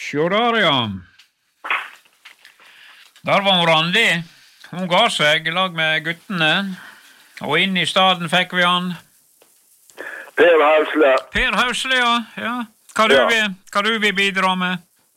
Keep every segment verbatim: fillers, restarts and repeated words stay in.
Sjå der, ja. Der var hun Randi. Hun ga seg i lag med guttene. Og inn i staden fikk vi han. Per Hausle. Per Hausle, ja. ja. Hva, du Ja. vil, hva du vil bidra med?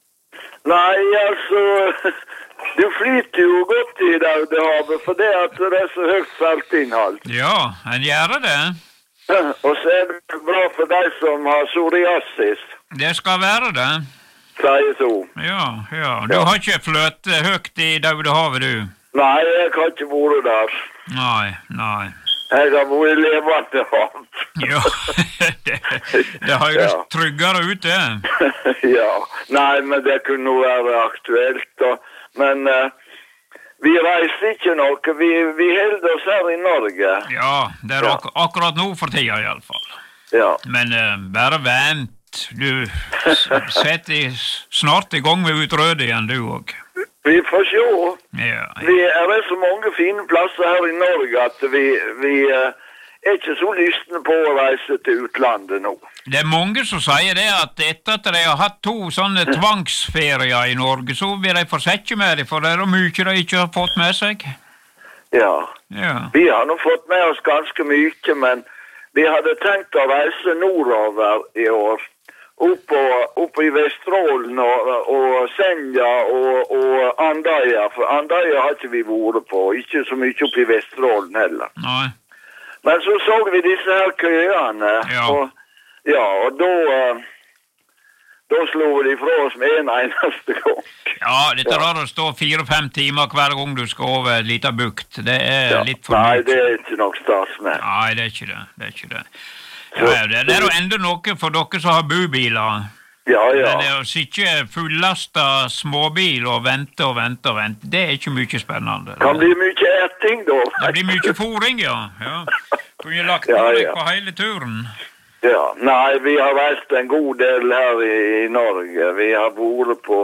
Nei, altså, du flyter jo godt i Daudehavet, for det at det er så høyt saltinnhold. Ja, en gjør det. Og så er det bra for deg som har psoriasis, Det skal være det. sier så. Ja, ja. Du har ikke fløt høyt i Daudehavet, du? Nei, jeg har ikke vært der. Nei, nei. Jeg har vært levende hav. Ja, det, det høres Ja. tryggere ut, det. Ja, nei, men det kunne jo være aktuelt da. Men eh, vi reiser ikke noe, vi, vi holder oss her i Norge. Ja, det er Ja. ak akkurat nå for tida i alle fall. Ja, Men eh, bare vent. Du s- setter i, snart i gang med utrøde igjen, du òg. vi får se. Ja, Vi er så mange fine plasser her i Norge at vi, vi eh, er ikke så lystne på å reise til utlandet nå. det er mange som sier det at etter at de har hatt to sånne tvangsferier i Norge, så vil de fortsette med det, for det er jo mye de ikke har fått med seg. Ja, Ja, vi har nå fått med oss ganske mye, men vi hadde tenkt å reise nordover i år. Opp, og, opp i Vesterålen og, og Senja og, og Andøya, for Andøya har ikke vi vært på, ikke så mye opp i Vesterålen heller. nei. Men så så vi disse her køene, Ja. og, ja, og da, eh, da slo vi de fra oss med en eneste gang. Ja, dette Ja. der å stå fire-fem timer hver gang du skal over et lite bukt, det er Ja. litt for Nei, mye. det er ikke nok stas med. Nei, det er ikke det. Det er ikke det. Så- Ja, det, det er jo enda noe for dere som har bubiler. Ja, ja. Men det å sitte fullasta småbil og vente og vente og vente, det er ikke mye spennende. Kan bli mye eting da. Det blir mye fôring, ja. ja. Kunne lagt Ja, på deg ja. på hele turen. Ja, nei, vi har reist en god del her i, i Norge. Vi har vært på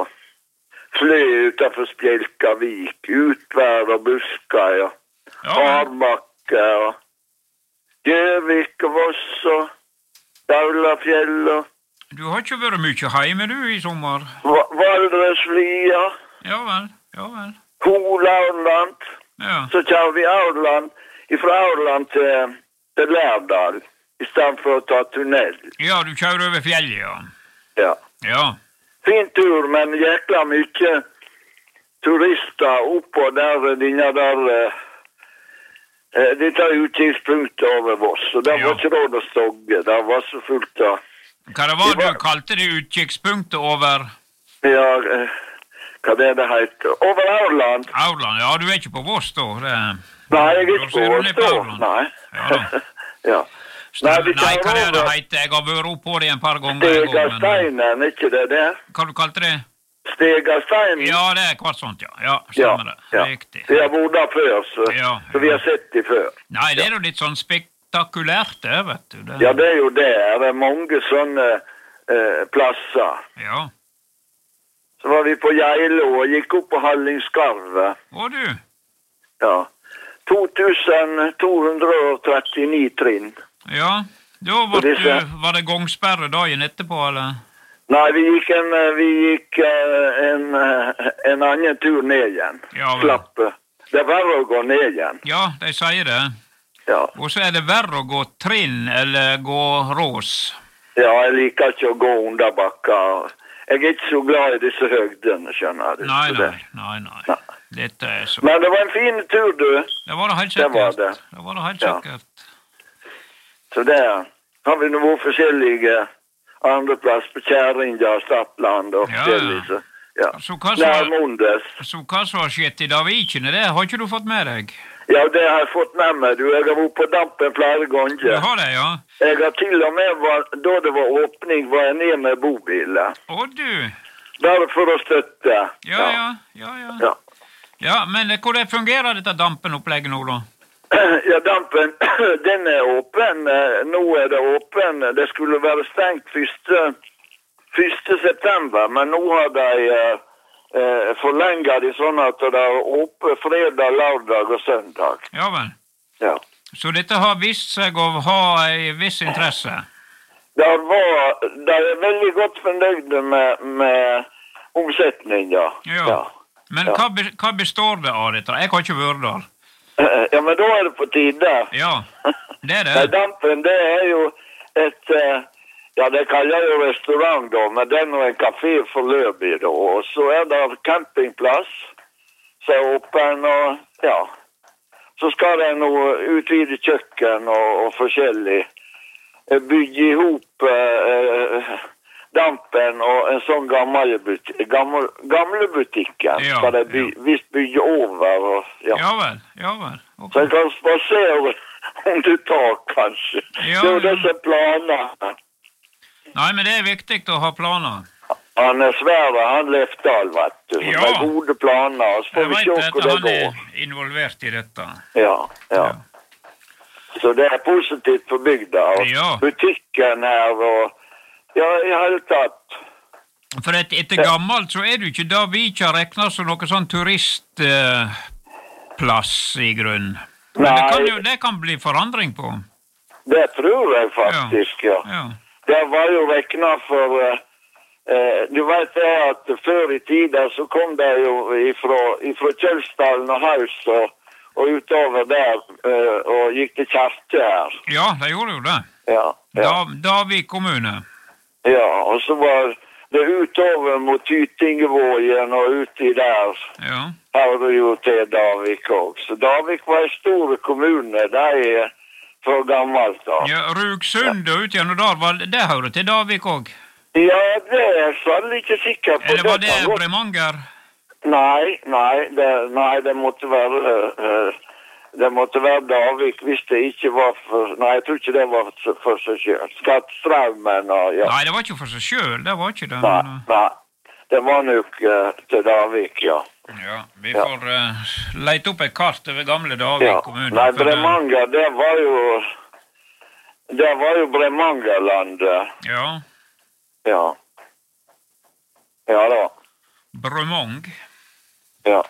Flø utenfor Spjelkavik, Utvær og Buskøy, og Ja, Hardbakke, og Gjøvik og Voss og Daulafjell og du har ikke vært mye hjemme, du, i sommer. Va- Valdreslia, Ja vel, ja vel. Hol-Aurland. Ja, Så kjører vi Aurland, fra Aurland til, til Lærdal, i stedet for å ta tunnel. ja du kjører over fjellet, ja. Ja. Ja, Fin tur, men jækla mye turister oppå der, denne der, eh, eh, de tar utkikkspunkt over Voss, og det Ja. var ikke råd å stogge, det var så fullt av, hva det var Det var- du kalte det utkikspunktet over ja, eh, hva det det heter, over Aurland. Aurland? Ja, du er ikke på Voss da. Det... Nei, jeg er Da ikke ser på du ned på Voss, Aurland. nei. Ja da. Ja. Nei, vi Nei, hva tar er det over heter? Jeg har vært oppå det en par ganger. jeg også, men- Stegasteinen, ikke det det? Hva du kalte det? Stegasteinen? Ja, det er kvart sånt, ja. Ja, Ja, stemmer det. ja. Riktig. Vi har vært der før, så, Ja, så vi har sett de før. Nei, det er jo litt sånn spektakulært, det, vet du. Det... Ja, det er jo det. Det er mange sånne eh, plasser. Ja. Så var vi på Geilo og gikk opp på Hallingskarvet. Og du? Ja. to tusen to hundre og trettini trinn. Ja. Da var, Og disse- du, var det gangsperre dagen etterpå, eller? Nei, vi gikk en, eh, vi gikk eh, en, eh, en annen tur ned igjen. Ja, vel. Slapp. eh, Det er verre å gå ned igjen. Ja, de sier det. Ja. Og så er det verre å gå trinn eller gå rås. Ja, jeg liker ikke å gå under bakka. Jeg er ikke så glad i disse høgdene, skjønner du. Nei, Så nei, det- nei, nei. Nei. Dette er så... Men det var en fin tur, du. Det var det helt Det var sikkert. det. Det var det helt Ja. sikkert. Så der har vi nå vært forskjellige andre plass på Kjæringa og Stadland og Ja, ja. forskjellige. Så, ja. Så hva som har- Nærmundes. Så hva som har skjedd i Davikene, det har ikke du fått med deg? Ja, det har jeg fått med meg. Du, jeg har vært på dampen flere Du ganger. har det, ja? Jeg har til og med, var, da det var åpning, var jeg ned med bobiler. Å, du. Bare for å støtte. Ja, ja, ja, ja. Ja. Ja, men hvordan fungerer dette dampenopplegget nå, da? Ja, dampen, den er åpen. Eh, Nå er det åpen. Det skulle være stengt første, første september, men nå har de eh, eh, forlenget de sånn at det er åpen fredag, lørdag og søndag. Ja vel. Ja. Så dette har vist seg å ha en viss interesse? Der var, de er veldig godt fornøyde med, med omsetning, ja. Ja. Ja. Men Ja. hva, be, hva består det av dette? Jeg har ikke vært der. Ja, men da er det på tide. Ja, det er Nei, det. Dampen, det er jo et, eh, ja, det kaller jeg jo restaurant da, men det er nå en kafé forløpig da, og så er det campingplass, så er åpen, og ja, så skal det noe utvide kjøkken og, og forskjellig. Eh, Bygge ihop eh, Dampen og en sånn gammel butikk, gammel, gamle butikken, Ja, skal det by, ja. visst bygge over, og ja. Ja vel, ja vel. Ok. Så jeg kan spasere om du tar, kanskje. Ja, det er jo ja. disse planene. Nei, men det er viktig å ha planer. Han er Sverre, han Lefdal, vet du. Ja. Med gode planer, så får Jeg vi vet se at hvor det han går. er involvert i dette. Ja, ja. Så det er positivt for bygda. Og Ja. butikken her, og ja, i hele tatt. For et, etter gammelt så er det jo ikke da vi ikke har regnet som noe sånn turistplass eh, i grunn. Men det kan jo det kan bli forandring på. Det tror jeg faktisk, ja. Ja. Det var jo regnet for... eh, Eh, du vet det at før i tiden så kom det jo ifra, ifra Kjølsdalen og Haus og, og utover der eh, og gikk til kjerke her. Ja, de gjorde jo det. Ja, ja. Da, Davik kommune. Ja, og så var det utover mot Tytingevågen og uti der. Ja. Her var det jo til Davik også. Så Davik var en stor kommune, det er for gammelt da. Ja, Rugsund og ut gjennom der, var- det hører til Davik også. Ja, det er jeg sannelig ikke sikker på. Eller var det kan godt- Bremanger? Nei, nei, det, nei, det måtte være uh, det måtte være Davik hvis det ikke var for... Nei, jeg tror ikke det var for, for seg selv. Skattstraumen og ja. Nei, det var ikke for seg selv, det var ikke det. Nei, Men, nei. Det var nok uh, til Davik, ja. uh, ja, vi Ja. får uh, leite opp et kart over gamle Davik ja. kommune. Nei, for det- Bremanger, det var jo... Det var jo Bremangerlandet. Ja, Ja. Ja da. Bremang. Ja.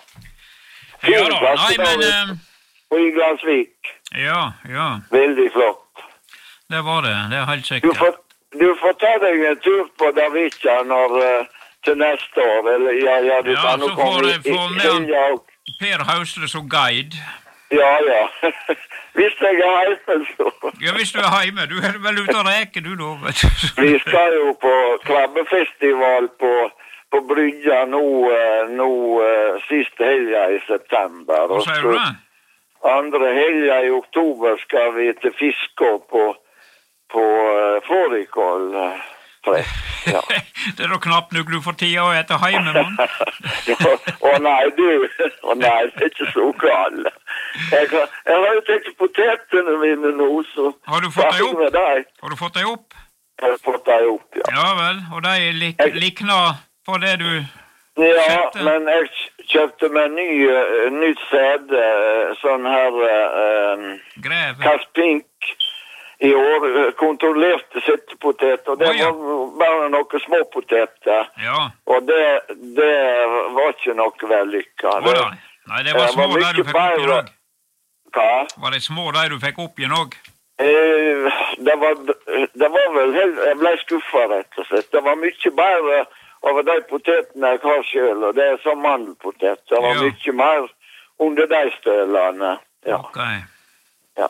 Ja da, nei, men... Uh, Og i Glansvik. ja, ja, Veldig flott. det var det, det er helt Du sikkert. får, du får ta deg en tur på Davica når, uh, til neste år, eller ja, ja, du Ja, kan så jo komme får i, jeg få i, med han. ja, Per Hausle som guide. ja, ja. Hvis jeg er hjemme, så. Ja, hvis du er hjemme, du er vel ute og reker, du da, vet du. Vi skal jo på krabbefestival på, på Brygja nå, uh, nå uh, siste helga i september. Hva Og sier så du det? andre helga i oktober skal vi til Fiskå på, på uh, fårikål. Uh, treff. Ja. Det er da knapt nok du får tida å ete hjemme, mann. Ja, Å nei, du. Å nei, det er ikke så galt. Jeg, har- jeg har jo tenkt potetene mine nå, så... Har du fått deg Hva med opp? deg? Har du fått deg opp? Jeg har fått deg opp, ja. Ja vel, og de lik, likner på det du... Ja, Kjøpte? men jeg kjøpte meg ny, uh, nytt sæde, uh, sånn her uh, Grev. Kaspink i år, uh, kontrollerte settepoteter. Det Å, ja. var bare noen små poteter, Ja. og det, det var ikke noe vellykka. Å nei. Nei, det var Det små var der du mye fikk opp i bedre. dag. Hva? Var det små der du fikk opp i nog? Eh, det, var, det var vel helt, jeg ble skuffa rett og slett. Det var mye bedre over de potetene jeg har selv, og det er som mandelpotet. Det var Ja. mye mer under de stølene. Ja, Ok. ja.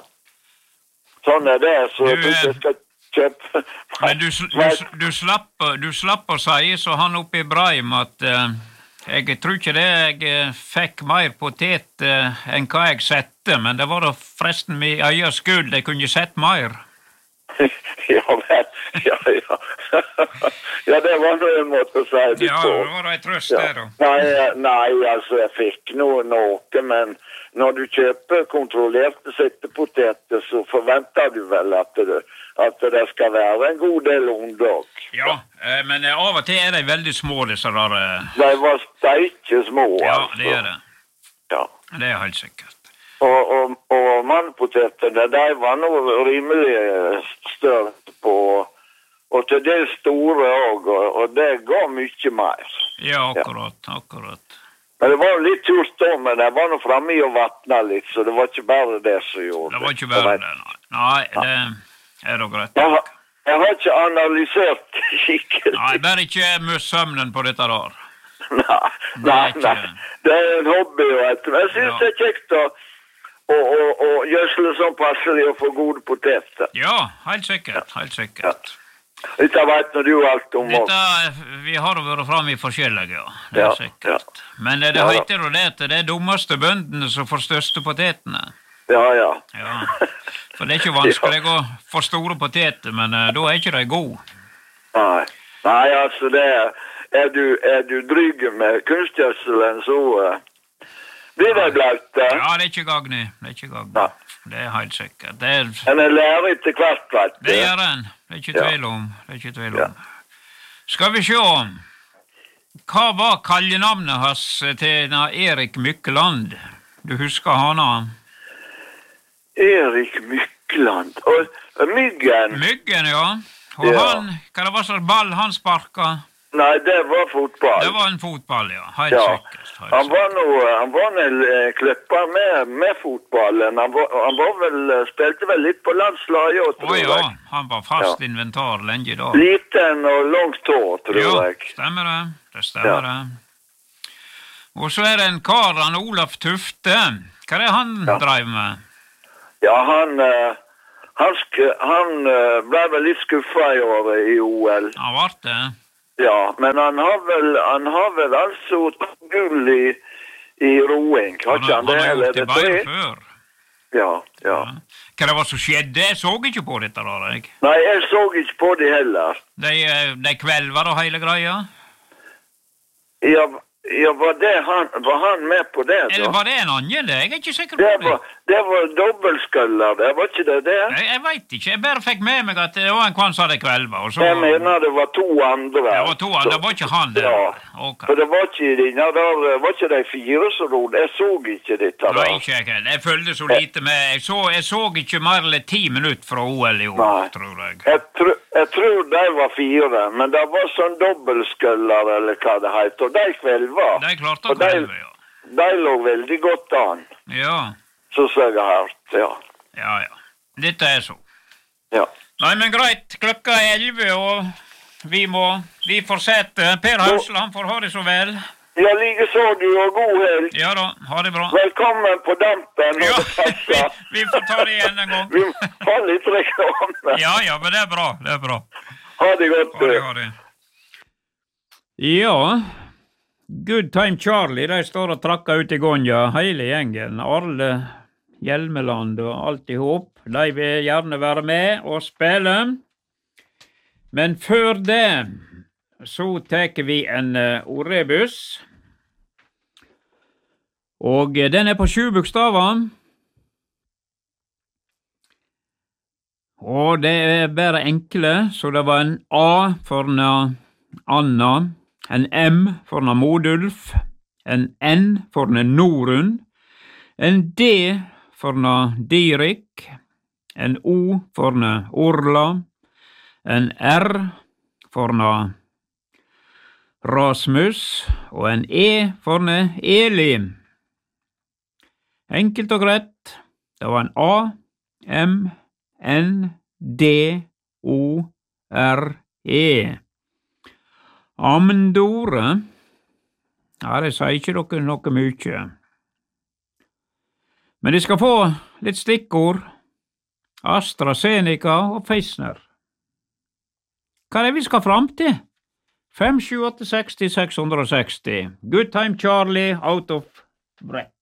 Sånn er det, så Du, jeg tror ikke jeg skal kjøpe. Men du, sl- du, s- du, slapp, du slapp å si, så han oppe i Breim, at eh, jeg tror ikke det jeg eh, fikk mer potet eh, enn hva jeg sette, men det var da forresten min egen skyld, jeg kunne sett mer. Ja, men, ja, ja. Ja, det var noe en måte å si det Ja, på. det var da en trøst Ja. det da. Nei, nei, altså jeg fikk noe, noe, men når du kjøper kontrollerte settepoteter, så forventer du vel at det, at det skal være en god del undog. Ja, eh, men eh, av og til er de veldig små, disse der. eh, De var steike små, Ja, altså. det er det. Ja. Det er helt sikkert. Og, og, og mannpotetene, de var noe rimelig større på, og til dels store også, og, og det ga mye mer. Ja, akkurat, akkurat. Men det var jo litt turt da, men jeg var nå fremme i å vattne litt, så det var ikke bare det som gjorde Det var ikke verre det, nei. Nei, det er da greit. Jeg har, jeg har ikke analysert skikkelig. Nei, bare ikke møs søvnen på dette der. Nei, nei, nei. Det er en hobby, vet du. Jeg synes det er kjekt å, å, å, å gjødsle sånn passelig og få gode poteter. Ja, helt sikkert, helt sikkert. Dette vet når du alt om oss. Dette, vi har jo vært frem i forskjellige, ja. Det er Ja, sikkert. Men det heter jo det at det er dummeste bøndene som får største potetene. Ja, ja. Ja, for det er ikke vanskelig å få store poteter, men uh, da er ikke de gode. Nei, nei, altså det er, er du, er du dryg med kunstgjødselen, så uh, blir det blaute. Ja, det er ikke gagnig, det er ikke gagnig. Det er helt sikkert. Det er, en er lærer etter hvert, vet du. Det gjør en, det er ikke tvil om, det er ikke tvil om. Skal vi se, hva var kallenavnet hans til Erik Mykkeland? Du husker hana? Erik Mykkeland, og Myggen. Myggen, ja. Og ja. han, hva det var slags ball han sparket? Nei, det var fotball. Det var en fotball, ja. Helt ja. sikkert. Helt han var nå, han var en klipper med, med fotballen. Han var, han var vel, spilte vel litt på landslaget, tror jeg. Å ja, han var fast ja. inventar lenge da. Liten og langt hår, tror jo, jeg. Ja, stemmer det. Det stemmer ja. det. Og så er det en kar, han Olaf Tufte. Hva er det han ja. drev med? Ja, han, han, han ble vel litt skuffet i året i O L. Han var det? Ja, men han har vel, han har vel altså gull i, i roing. Har han, han, han har gjort det bare før. Ja, ja. Hva det var som skjedde? Jeg så ikke på dette da, jeg. Nei, jeg så ikke på det heller. De, de kvelver og hele greia? Ja, ja, var, det han, var han med på det da? Eller var det en annen det? Jeg er ikke sikker på det. Det var, det var dobbeltskøller, det var ikke det det? Jeg, jeg vet ikke, jeg bare fikk med meg at det var en kvann som hadde kvelver. Og så, jeg mener det var to andre. Det var to andre, så, det var ikke han der. Ja, okay. For det var ikke, ja, der, var ikke de fire som rod, jeg så ikke dette da. Nei, ikke jeg, jeg følte så lite med, jeg så, jeg så ikke mer eller ti minutter fra O L i år, Nei. tror jeg. Jeg, tr jeg tror de var fire, men det var sånn dobbeltskøller, eller hva det heter, og de kvelver. De klarte å kvelve, ja. De lå veldig godt an. Ja. Så så jeg hørt, ja. Ja, ja. Dette er så. Ja. Nei, men greit. Klokka er elleve, og vi må, vi får sette. Per Hausel, han får ha det så vel. Ja, like så du, og god helg. Ja da, ha det bra. Velkommen på dampen. Ja, vi, vi får ta det igjen en gang. Vi har litt reklame. Ja, ja, men det er bra, det er bra. Ha det godt, du. Ha det, ha det. Ja... Good Time Charlie, de står og trakker ut i Gonja, hele gjengen, Arle Hjelmeland og alt i hop. De vil gjerne være med og spille. Men før det, så teker vi en uh, ordrebus. Og uh, den er på sju bokstaver. Og det er bare enkle, så det var en A for Anna, en M for Modulf, en N for Norun, en D for Dirik, en O for Orla, en R for Rasmus, og en E for Eli. Enkelt og greit, det var en A, M, N, D, O, R, E. Amendore, ja, det sier ikke dere noe mye. Men de skal få litt stikkord, AstraZeneca og Pfizer. Hva er det vi skal fram til? fem sju åtte seks seks seks seksti. Good Time Charlie, out of breath.